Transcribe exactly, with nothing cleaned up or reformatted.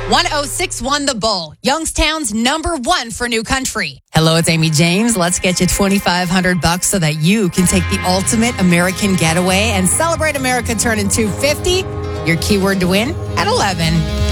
one oh six one The Bull, Youngstown's number one for new country. Hello, it's Amy James. Let's get you twenty-five hundred bucks so that you can take the ultimate American getaway and celebrate America turning two hundred fifty. Your keyword to win at eleven.